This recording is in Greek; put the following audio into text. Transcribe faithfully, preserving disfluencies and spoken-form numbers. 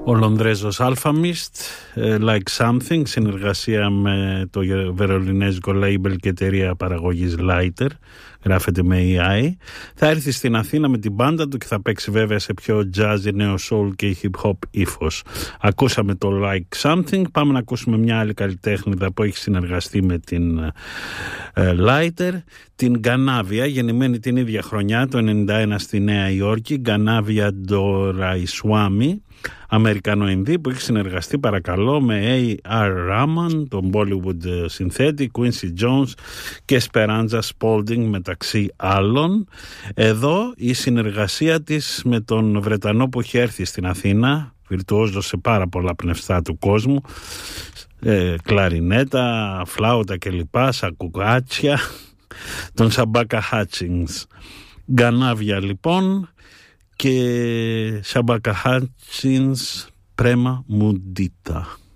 Ο Λονδρέζος Alchemist, Like Something, συνεργασία με το βερολινέζικο label και εταιρεία παραγωγής Lighter, γράφεται με έι άι. Θα έρθει στην Αθήνα με την μπάντα του και θα παίξει βέβαια σε πιο jazzy, νέο soul και hip hop ύφος. Ακούσαμε το Like Something, πάμε να ακούσουμε μια άλλη καλλιτέχνηδα που έχει συνεργαστεί με την ε, Lighter, την Γκανάβια, γεννημένη την ίδια χρονιά, το ενενήντα ένα στη Νέα Υόρκη, Γκανάβια Ντοραϊσουάμι, Αμερικανοϊνδή που έχει συνεργαστεί παρακαλώ με έι αρ Rahman, τον Bollywood συνθέτη, Quincy Jones και Esperanza Spalding μεταξύ άλλων. Εδώ η συνεργασία της με τον Βρετανό που έχει έρθει στην Αθήνα, βιρτουόζο σε πάρα πολλά πνευστά του κόσμου, ε, κλαρινέτα, φλάουτα κλπ, σακουκάτσια, τον Σαμπάκα Χάτσινγκς. Γκανάβια λοιπόν και Σαμπάκα Χάτσινγκς, Πρέμα Μουντίτα.